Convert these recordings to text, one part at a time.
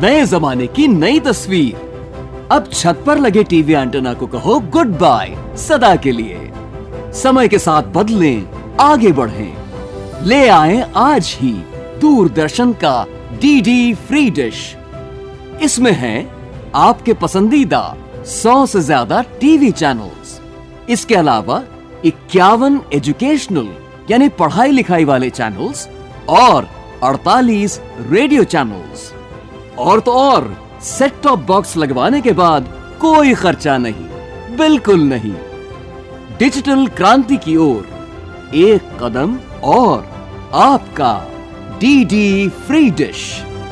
नए जमाने की नई तस्वीर। अब छत पर लगे टीवी एंटेना को कहो गुड बाय सदा के लिए। समय के साथ बदलें, आगे बढ़ें। ले आएं आज ही दूरदर्शन का डीडी फ्री डिश। इसमें है आपके पसंदीदा 100 से ज्यादा टीवी चैनल्स। इसके अलावा 51 एजुकेशनल यानी पढ़ाई लिखाई वाले चैनल्स और 48 रेडियो चैनल्स। और तो और सेट टॉप बॉक्स लगवाने के बाद कोई खर्चा नहीं, बिल्कुल नहीं। डिजिटल क्रांति की ओर एक कदम और आपका डीडी फ्री डिश।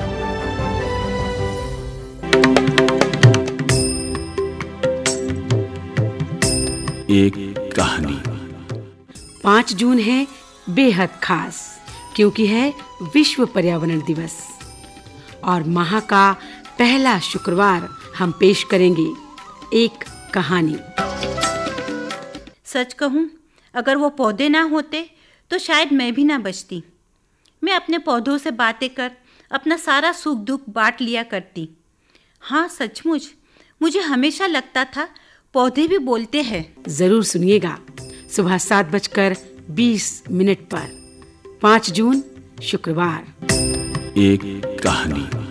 एक कहानी। 5 जून है बेहद खास, क्योंकि है विश्व पर्यावरण दिवस। और माह का पहला शुक्रवार हम पेश करेंगे एक कहानी। सच कहूं, अगर वो पौधे ना होते तो शायद मैं भी ना बचती। मैं अपने पौधों से बातें कर अपना सारा सुख दुख बांट लिया करती। हाँ, सचमुच मुझे हमेशा लगता था पौधे भी बोलते हैं। जरूर सुनिएगा सुबह 7:20 पर 5 जून शुक्रवार। एक कहानी।